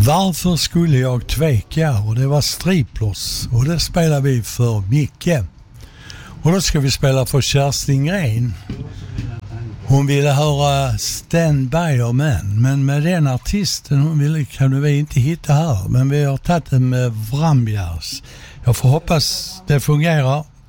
Varför skulle jag tveka? Och det var Striplers. Och det spelar vi för Micke. Och då ska vi spela för Kerstin Gren. Hon ville höra Stand By Your Man. Men med den artisten hon ville kan vi inte hitta här. Men vi har tagit den med Vrambjärs. Jag får hoppas det fungerar.